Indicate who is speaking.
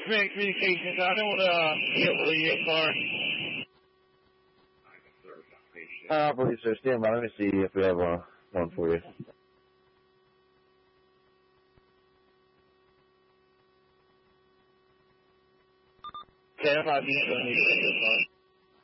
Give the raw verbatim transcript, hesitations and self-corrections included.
Speaker 1: Command Communications. I don't uh, get with your car.
Speaker 2: Uh, I believe so. Stand by. Let me see if we have uh, one for you.
Speaker 1: Okay, I'm not being